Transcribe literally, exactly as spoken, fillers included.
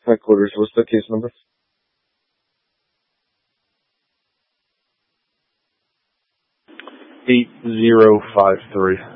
Headquarters, what's the case number? eight zero five three.